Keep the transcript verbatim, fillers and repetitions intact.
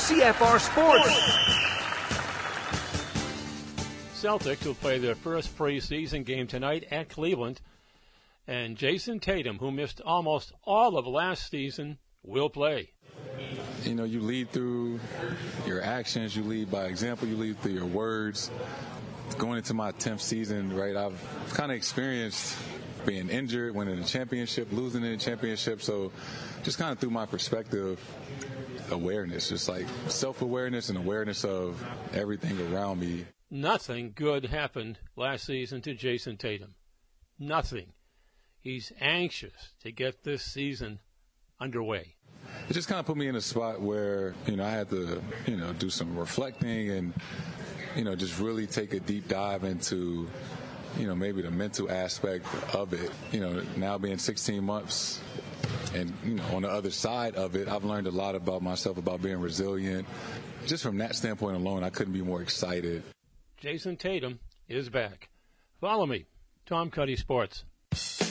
C F R Sports. Celtics will play their first preseason game tonight at Cleveland, and Jason Tatum, who missed almost all of last season, will play. You know, you lead through your actions, you lead by example, you lead through your words. Going into my tenth season, right, I've kind of experienced being injured, winning a championship, losing in a championship, so just kind of through my perspective, awareness, just like self-awareness and awareness of everything around me. Nothing good happened last season to Jason Tatum. Nothing. He's anxious to get this season underway. It just kind of put me in a spot where, you know, I had to, you know, do some reflecting and, you know, just really take a deep dive into, you know, maybe the mental aspect of it. You know, now being sixteen months and, you know, on the other side of it, I've learned a lot about myself, about being resilient. Just from that standpoint alone, I couldn't be more excited. Jason Tatum is back. Follow me, Tom Cuddy Sports.